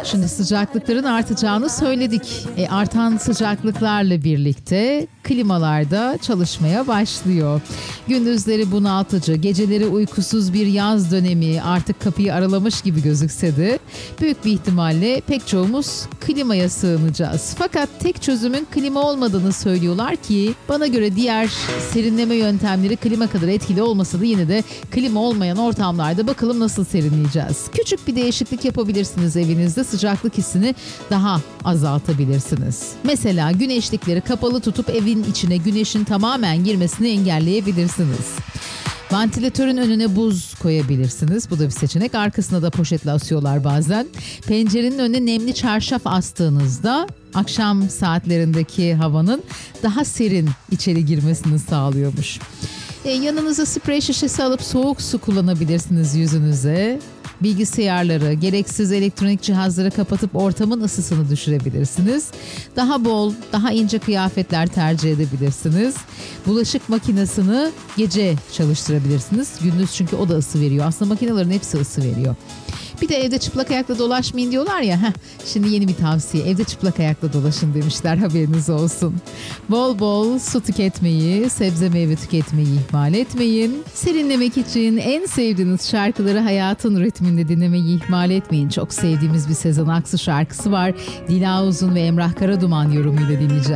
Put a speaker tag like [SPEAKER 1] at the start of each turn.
[SPEAKER 1] Şimdi sıcaklıkların artacağını söyledik. Artan sıcaklıklarla birlikte klimalarda çalışmaya başlıyor. Gündüzleri bunaltıcı, geceleri uykusuz bir yaz dönemi artık kapıyı aralamış gibi gözükse de büyük bir ihtimalle pek çoğumuz klimaya sığınacağız. Fakat tek çözümün klima olmadığını söylüyorlar ki bana göre diğer serinleme yöntemleri klima kadar etkili olmasa da yine de klima olmayan ortamlarda bakalım nasıl serinleyeceğiz. Küçük bir değişiklik yapabilirsiniz evinizde, sıcaklık hissini daha azaltabilirsiniz. Mesela güneşlikleri kapalı tutup evin içine güneşin tamamen girmesini engelleyebilirsiniz. Vantilatörün önüne buz koyabilirsiniz. Bu da bir seçenek. Arkasına da poşetle asıyorlar bazen. Pencerenin önüne nemli çarşaf astığınızda akşam saatlerindeki havanın daha serin içeri girmesini sağlıyormuş. Yanınıza sprey şişesi alıp soğuk su kullanabilirsiniz yüzünüze. Bilgisayarları, gereksiz elektronik cihazları kapatıp ortamın ısısını düşürebilirsiniz. Daha bol, daha ince kıyafetler tercih edebilirsiniz. Bulaşık makinesini gece çalıştırabilirsiniz. Gündüz çünkü o da ısı veriyor. Aslında makinelerin hepsi ısı veriyor. Bir de evde çıplak ayakla dolaşmayın diyorlar ya. Şimdi yeni bir tavsiye. Evde çıplak ayakla dolaşın demişler, haberiniz olsun. Bol bol su tüketmeyi, sebze meyve tüketmeyi ihmal etmeyin. Serinlemek için en sevdiğiniz şarkıları hayatın ritminde dinlemeyi ihmal etmeyin. Çok sevdiğimiz bir Sezen Aksu şarkısı var. Dila Uzun ve Emrah Karaduman yorumuyla dinleyeceğiz.